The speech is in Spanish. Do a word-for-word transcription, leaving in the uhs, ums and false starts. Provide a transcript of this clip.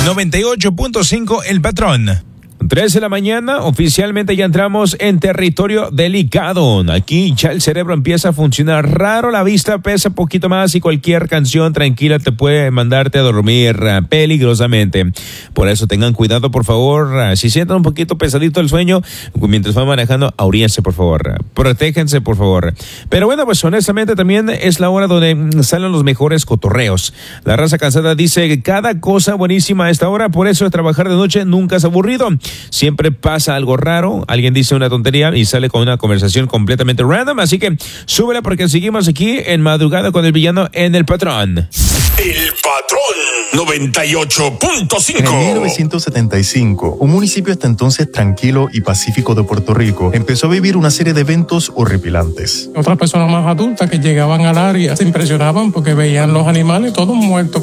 noventa y ocho punto cinco El Patrón. tres de la mañana, oficialmente ya entramos en territorio delicado. Aquí ya el cerebro empieza a funcionar raro, la vista pesa poquito más y cualquier canción tranquila te puede mandarte a dormir uh, peligrosamente. Por eso tengan cuidado, por favor. Uh, si sientan un poquito pesadito el sueño mientras van manejando, auríense, por favor. Uh, protéjense, por favor. Pero bueno, pues honestamente también es la hora donde mm, salen los mejores cotorreos. La raza cansada dice que cada cosa buenísima a esta hora, por eso trabajar de noche nunca es aburrido. Siempre pasa algo raro, alguien dice una tontería y sale con una conversación completamente random, así que súbela porque seguimos aquí en Madrugada con el Villano en El Patrón. El Patrón noventa y ocho punto cinco. En mil novecientos setenta y cinco, un municipio hasta entonces tranquilo y pacífico de Puerto Rico empezó a vivir una serie de eventos horripilantes. Otras personas más adultas que llegaban al área se impresionaban porque veían los animales todos muertos.